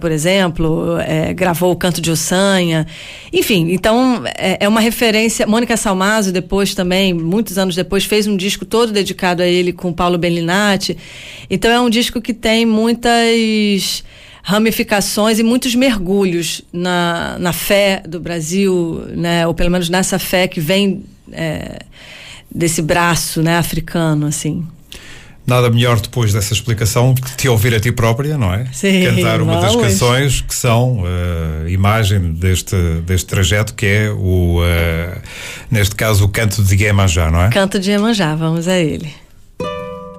por exemplo, gravou o Canto de Ossanha, enfim, então é uma referência. Mônica Salmazo depois também, muitos anos depois, fez um disco todo dedicado a ele com Paulo Bellinati, então é um disco que tem muitas ramificações e muitos mergulhos na fé do Brasil, né, ou pelo menos nessa fé que vem desse braço, né, africano, assim. Nada melhor depois dessa explicação que te ouvir a ti própria, não é? Sim, cantar uma das canções que são imagem deste trajeto, que é neste caso o Canto de Iemanjá, não é? Canto de Iemanjá, vamos a ele.